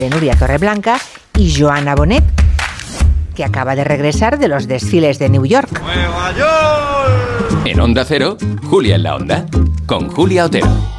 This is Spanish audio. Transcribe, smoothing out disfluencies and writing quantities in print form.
de Núria Torreblanca y Joana Bonet, que acaba de regresar de los desfiles de New York. ¡Nueva York! En Onda Cero, Julia en la Onda, con Julia Otero.